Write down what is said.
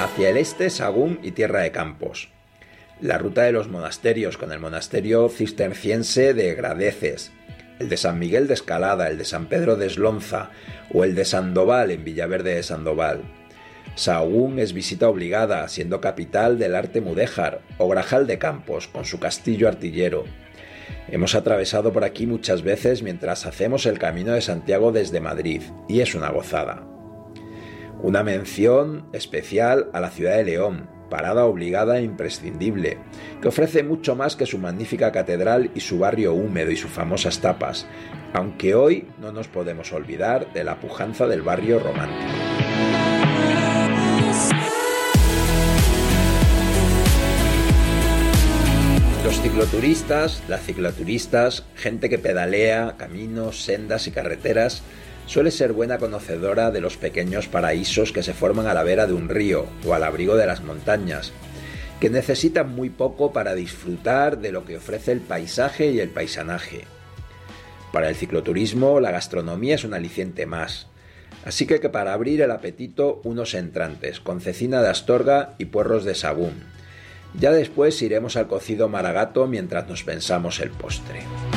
Hacia el este, Sagún y Tierra de Campos. La ruta de los monasterios, con el monasterio cisterciense de Gradeces, el de San Miguel de Escalada, el de San Pedro de Eslonza o el de Sandoval en Villaverde de Sandoval. Sahagún es visita obligada, siendo capital del arte mudéjar, o Grajal de Campos, con su castillo artillero. Hemos atravesado por aquí muchas veces mientras hacemos el Camino de Santiago desde Madrid, y es una gozada. Una mención especial a la ciudad de León, parada obligada e imprescindible, que ofrece mucho más que su magnífica catedral y su barrio húmedo y sus famosas tapas, aunque hoy no nos podemos olvidar de la pujanza del barrio romántico. Los cicloturistas, las cicloturistas, gente que pedalea, caminos, sendas y carreteras, suele ser buena conocedora de los pequeños paraísos que se forman a la vera de un río o al abrigo de las montañas, que necesitan muy poco para disfrutar de lo que ofrece el paisaje y el paisanaje. Para el cicloturismo, la gastronomía es un aliciente más, así que para abrir el apetito unos entrantes con cecina de Astorga y puerros de sagún. Ya después iremos al cocido maragato mientras nos pensamos el postre.